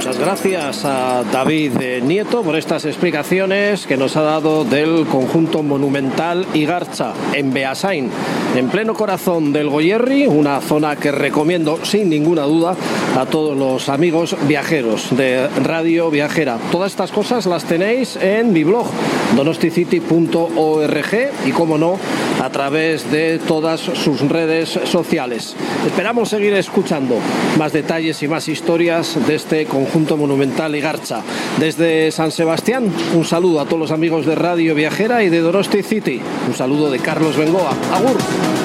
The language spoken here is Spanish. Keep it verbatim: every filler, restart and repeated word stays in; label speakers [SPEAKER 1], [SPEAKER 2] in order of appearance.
[SPEAKER 1] Muchas gracias a David Nieto por estas explicaciones que nos ha dado del conjunto monumental Igartza en Beasain, en pleno corazón del Goierri, una zona que recomiendo sin ninguna duda a todos los amigos viajeros de Radio Viajera. Todas estas cosas las tenéis en mi blog donosticity punto org y, como no, a través de todas sus redes sociales. Esperamos seguir escuchando más detalles y más historias de este conjunto monumental Igartza. Desde San Sebastián, un saludo a todos los amigos de Radio Viajera y de Donosti City. Un saludo de Carlos Bengoa. Agur.